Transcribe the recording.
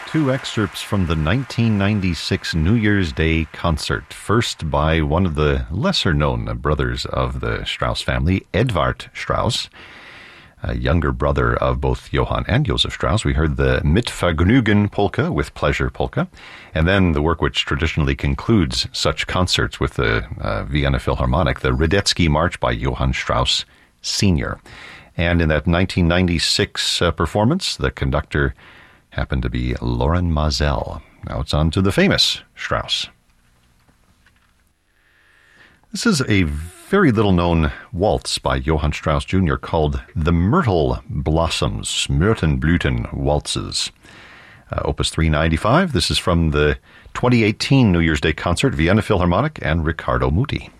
Two excerpts from the 1996 New Year's Day concert. First by one of the lesser-known brothers of the Strauss family, Edvard Strauss, a younger brother of both Johann and Joseph Strauss. We heard the Mit Vergnügen polka with Pleasure polka, and then the work which traditionally concludes such concerts with the Vienna Philharmonic, the Radetzky March by Johann Strauss Sr. And in that 1996 performance, the conductor happened to be Loren Maazel. Now it's on to the famous Strauss. This is a very little-known waltz by Johann Strauss Jr. called The Myrtle Blossoms, Myrtenblüten Waltzes. Opus 395. This is from the 2018 New Year's Day concert, Vienna Philharmonic and Riccardo Muti.